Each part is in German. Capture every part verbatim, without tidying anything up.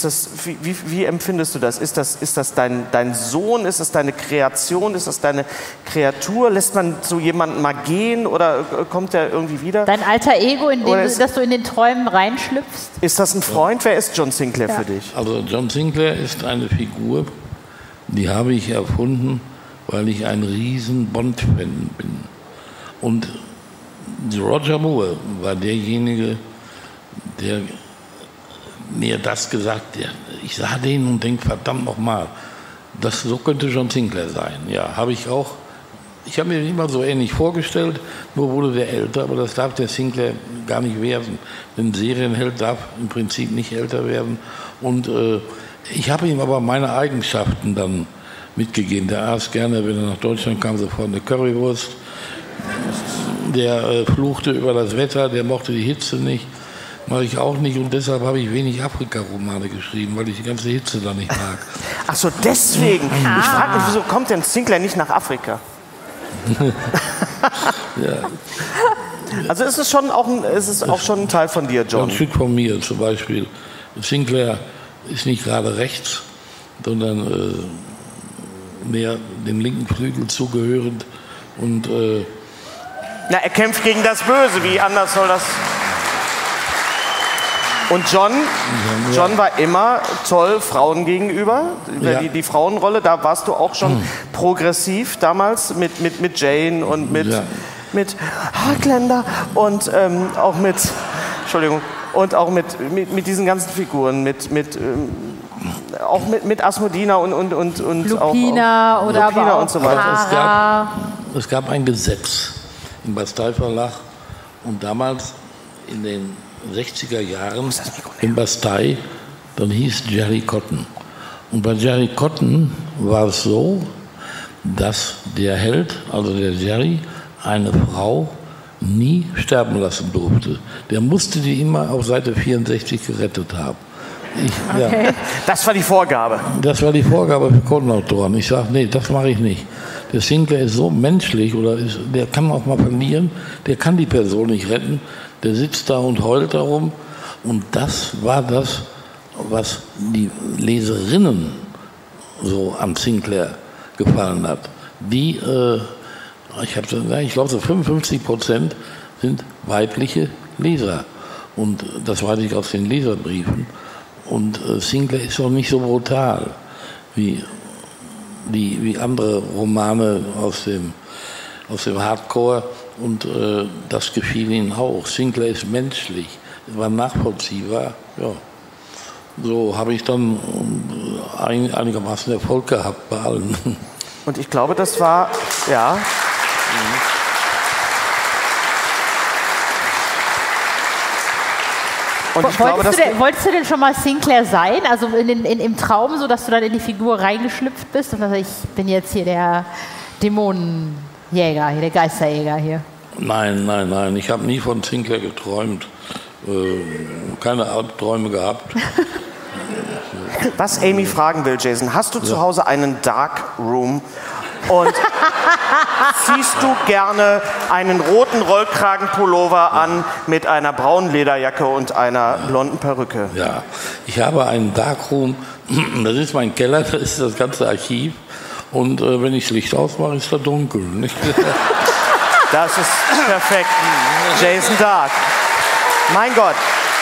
ist das, wie, wie, wie empfindest du das? Ist das, ist das dein, dein Sohn? Ist das deine Kreation? Ist das deine Kreatur? Lässt man so jemanden mal gehen oder kommt der irgendwie wieder? Dein alter Ego, in dem du, dass du in den Träumen reinschlüpfst? Ist das ein Freund? Wer ist John Sinclair ja. für dich? Also John Sinclair ist eine Figur, die habe ich erfunden, weil ich ein riesen Bond-Fan bin. Und Roger Moore war derjenige, der mir das gesagt hat. Ich sah den und denke, verdammt nochmal, das so könnte John Sinclair sein. Ja, habe ich auch. Ich habe mir immer so ähnlich vorgestellt, nur wurde der älter, aber das darf der Sinclair gar nicht werden. Denn Serienheld darf im Prinzip nicht älter werden. Und äh, ich habe ihm aber meine Eigenschaften dann mitgegeben. Der aß gerne, wenn er nach Deutschland kam, sofort eine Currywurst. Der äh, fluchte über das Wetter, der mochte die Hitze nicht. Mache ich auch nicht und deshalb habe ich wenig Afrika-Romane geschrieben, weil ich die ganze Hitze da nicht mag. Ach so, deswegen. Ah. Ich frage mich, wieso kommt denn Sinclair nicht nach Afrika? ja. Also ist es schon auch ein, ist es auch schon ein Teil von dir, John? Ein Stück von mir zum Beispiel. Sinclair ist nicht gerade rechts, sondern äh, mehr dem linken Flügel zugehörend. Und, äh, Na, er kämpft gegen das Böse. Wie anders soll das... Und John, John war immer toll Frauen gegenüber. Ja. Die, die Frauenrolle, da warst du auch schon hm. progressiv damals mit, mit, mit Jane und mit, ja. mit Hardlander und ähm, auch mit, Entschuldigung, und auch mit, mit, mit diesen ganzen Figuren, mit, mit, ähm, auch mit, mit Asmodina und, und, und, und Lupina auch, auch, oder Lupina aber auch und so weiter. Es gab, es gab ein Gesetz im Bastei Verlag und damals in den sechziger Jahren in Bastei, dann hieß Jerry Cotton. Und bei Jerry Cotton war es so, dass der Held, also der Jerry, eine Frau nie sterben lassen durfte. Der musste die immer auf Seite vierundsechzig gerettet haben. Ich, okay. ja. Das war die Vorgabe. Das war die Vorgabe für Conan-Autoren. Ich sage, nee, das mache ich nicht. Der Sinclair ist so menschlich, oder ist, der kann auch mal verlieren, der kann die Person nicht retten. Der sitzt da und heult darum. Und das war das, was die Leserinnen so an Sinclair gefallen hat. Die, äh, ich, ich glaube, so fünfundfünfzig Prozent sind weibliche Leser. Und das weiß ich aus den Leserbriefen. Und äh, Sinclair ist auch nicht so brutal wie, die, wie andere Romane aus dem, aus dem Hardcore. Und äh, das gefiel ihnen auch. Sinclair ist menschlich, war nachvollziehbar. Ja. So habe ich dann äh, ein, einigermaßen Erfolg gehabt bei allen. Und ich glaube, das war, ja. Und ich wolltest, glaube, du denn, wolltest du denn schon mal Sinclair sein? Also in, in, im Traum, so dass du dann in die Figur reingeschlüpft bist? Und also ich bin jetzt hier der Dämonenjäger, hier der Geisterjäger hier. Nein, nein, nein. Ich habe nie von Sinclair geträumt. Äh, keine Albträume gehabt. Was Amy fragen will, Jason, hast du ja. zu Hause einen Dark Room? Und ziehst du gerne einen roten Rollkragenpullover an mit einer braunen Lederjacke und einer blonden Perücke? Ja, ich habe einen Darkroom, das ist mein Keller, das ist das ganze Archiv. Und äh, wenn ich das Licht ausmache, ist da dunkel. Nicht? Das ist perfekt. Jason Dark. Mein Gott.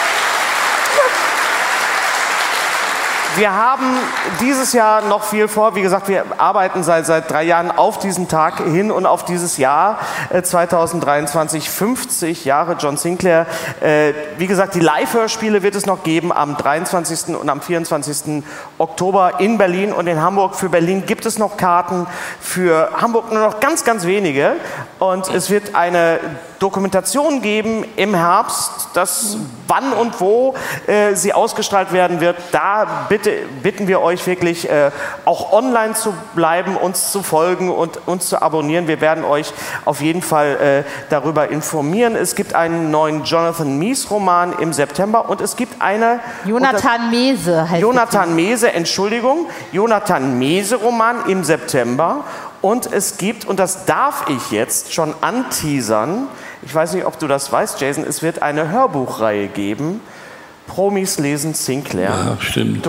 Wir haben dieses Jahr noch viel vor. Wie gesagt, wir arbeiten seit, seit drei Jahren auf diesen Tag hin und auf dieses Jahr äh, zwanzig dreiundzwanzig, fünfzig Jahre John Sinclair. Äh, wie gesagt, die Live-Hörspiele wird es noch geben am dreiundzwanzigsten und am vierundzwanzigsten Oktober in Berlin und in Hamburg. Für Berlin gibt es noch Karten, für Hamburg nur noch ganz, ganz wenige. Und es wird eine Dokumentation geben im Herbst, das wann und wo äh, sie ausgestrahlt werden wird. Da bitte, bitten wir euch wirklich äh, auch online zu bleiben, uns zu folgen und uns zu abonnieren. Wir werden euch auf jeden Fall äh, darüber informieren. Es gibt einen neuen Jonathan Mies Roman im September und es gibt eine... Jonathan Mese heißt Jonathan Mese, Entschuldigung. Jonathan Mese Roman im September. Und es gibt, und das darf ich jetzt schon anteasern, ich weiß nicht, ob du das weißt, Jason, es wird eine Hörbuchreihe geben. Promis lesen Sinclair. Ja, stimmt.